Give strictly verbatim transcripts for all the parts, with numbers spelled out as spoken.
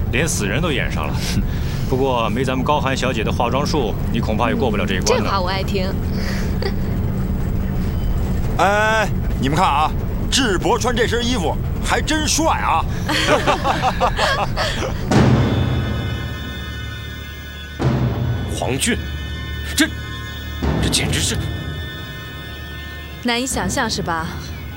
连死人都演上了。不过没咱们高寒小姐的化妆术，你恐怕也过不了这一关了。 这话我爱听。 哎，你们看啊，智伯穿这身衣服还真帅啊！ 黄俊，这这简直是难以想象是吧？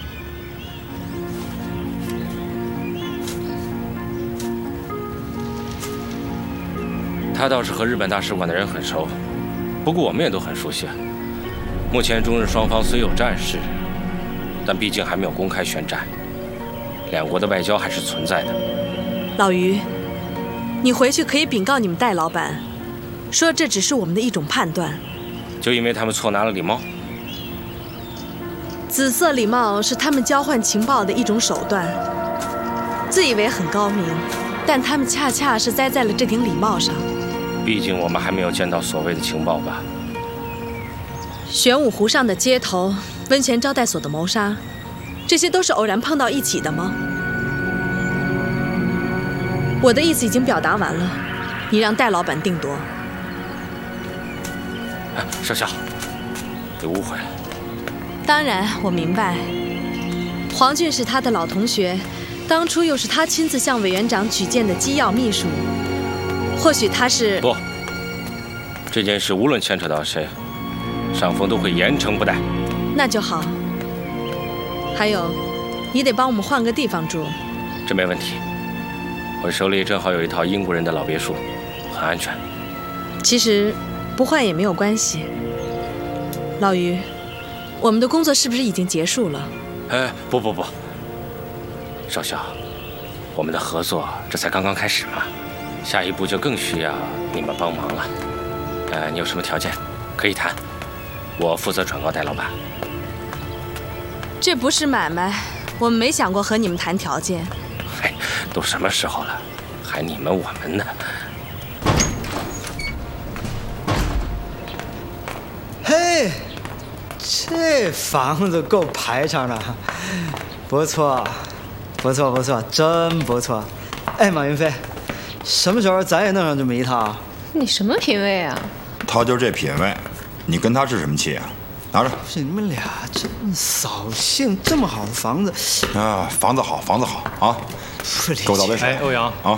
他倒是和日本大使馆的人很熟，不过我们也都很熟悉。目前中日双方虽有战事，但毕竟还没有公开宣战，两国的外交还是存在的。 老于，你回去可以禀告你们戴老板，说这只是我们的一种判断。 就因为他们错拿了礼帽？ 紫色礼帽是他们交换情报的一种手段，自以为很高明，但他们恰恰是栽在了这顶礼帽上。 毕竟我们还没有见到所谓的情报吧。 玄武湖上的街头，温泉招待所的谋杀，这些都是偶然碰到一起的吗？我的意思已经表达完了，你让戴老板定夺。 哎，少校，别误会了。 当然，我明白。黄俊是他的老同学，当初又是他亲自向委员长举荐的机要秘书。或许他是…… 不，这件事无论牵扯到谁，上峰都会严惩不贷。 那就好。还有，你得帮我们换个地方住。 这没问题，我手里正好有一套英国人的老别墅，很安全。 其实不换也没有关系。老于，我们的工作是不是已经结束了？ 哎，不不不，少校，我们的合作这才刚刚开始嘛，下一步就更需要你们帮忙了。呃，你有什么条件可以谈，我负责转告戴老板。 这不是买卖，我们没想过和你们谈条件。 哎，都什么时候了，还你们我们呢？ 嘿，这房子够排场的，不错，不错，不错，真不错。哎，马云飞，什么时候咱也弄上这么一套？ 你什么品味啊？ 他就这品味，你跟他置什么气啊？拿着。 是你们俩真扫兴，这么好的房子啊，房子好，房子好啊！给我倒杯水。 哎，欧阳啊，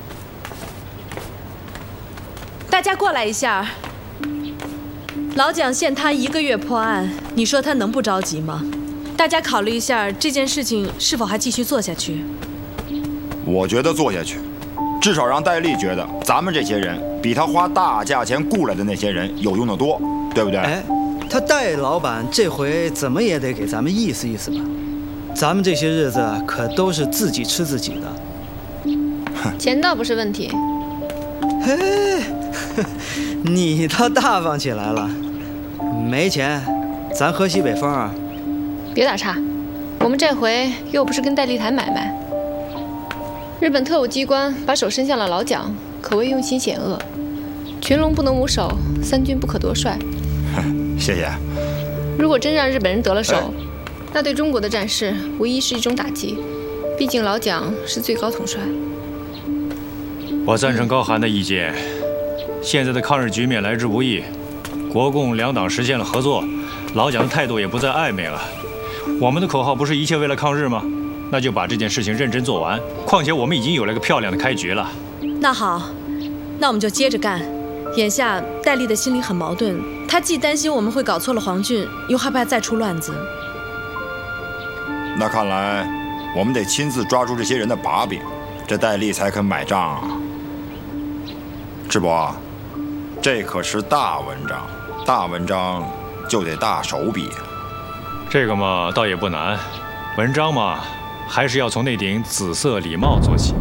大家过来一下。老蒋限他一个月破案，你说他能不着急吗？大家考虑一下这件事情是否还继续做下去。 我觉得做下去，至少让戴笠觉得咱们这些人比他花大价钱雇来的那些人有用的多，对不对？ 哎，他戴老板这回怎么也得给咱们意思意思吧？咱们这些日子可都是自己吃自己的。 钱倒不是问题。 嘿，你倒大方起来了。没钱，咱喝西北风啊！ 别打岔，我们这回又不是跟戴笠谈买卖。日本特务机关把手伸向了老蒋，可谓用心险恶。群龙不能无首，三军不可夺帅。 谢谢。 如果真让日本人得了手，那对中国的战事无疑是一种打击。毕竟老蒋是最高统帅。 我赞成高寒的意见。现在的抗日局面来之不易，国共两党实现了合作，老蒋的态度也不再暧昧了。我们的口号不是一切为了抗日吗？那就把这件事情认真做完。况且我们已经有了个漂亮的开局了。 那好，那我们就接着干。眼下戴笠的心里很矛盾，他既担心我们会搞错了黄俊，又害怕再出乱子。 那看来我们得亲自抓住这些人的把柄，这戴笠才肯买账啊。智伯，这可是大文章，大文章就得大手笔。 这个嘛，倒也不难。文章嘛，还是要从那顶紫色礼帽做起。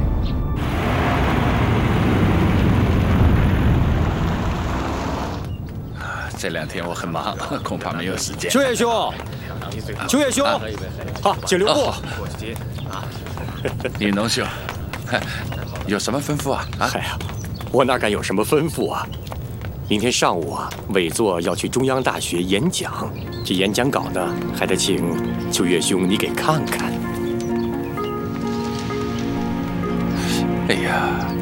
这两天我很忙，恐怕没有时间。 秋叶兄，秋叶兄，啊，请留步。 啊，李农兄，有什么吩咐啊？啊， 哎呀，我哪敢有什么吩咐啊？明天上午啊，委座要去中央大学演讲，这演讲稿呢，还得请秋叶兄你给看看。 哎呀，